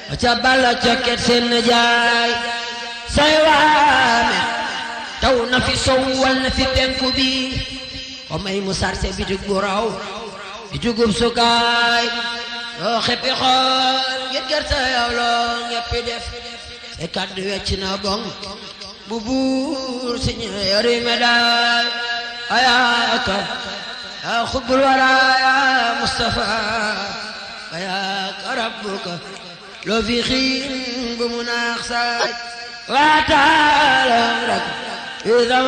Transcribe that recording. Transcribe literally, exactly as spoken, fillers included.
ca balla cokket seen jaay say waame taw na fi sow wal na fi penku bi o may mu sarse bitig bu raw bitugub sukaay yoo xeppi xool ngir gerte yow loo ngeppi def se kaddu wecc na gong bu buur si ñeeri medaay ayaaka yaa xubbul wara yaa Mustafa ayaaka rabbuka loo fi xiin bu mu naax saay waa taala rak